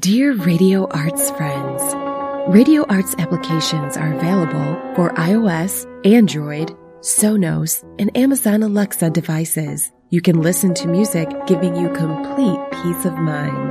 Dear Radio Arts friends, Radio Arts applications are available for iOS, Android, Sonos, and Amazon Alexa devices. You can listen to music giving you complete peace of mind.